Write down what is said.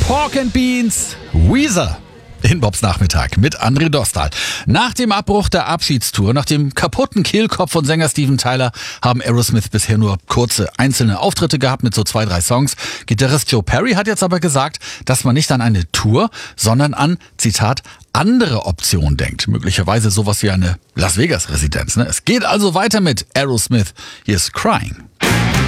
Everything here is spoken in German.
Pork and Beans, Weezer. In Bobs Nachmittag mit André Dostal. Nach dem Abbruch der Abschiedstour, nach dem kaputten Kehlkopf von Sänger Steven Tyler, haben Aerosmith bisher nur kurze einzelne Auftritte gehabt mit so 2-3 Songs. Gitarrist Joe Perry hat jetzt aber gesagt, dass man nicht an eine Tour, sondern an, Zitat, andere Optionen denkt. Möglicherweise sowas wie eine Las Vegas-Residenz. Ne? Es geht also weiter mit Aerosmith. Hier ist Crying.